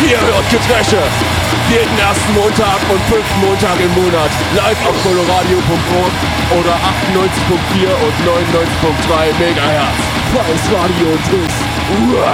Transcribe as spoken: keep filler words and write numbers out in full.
Ihr hört Geträsche. Jeden ersten Montag und fünften Montag im Monat. Live auf coloradio punkt org oder achtundneunzig Komma vier und neunundneunzig Komma drei Megahertz. Freies Radio und Twist. Uah.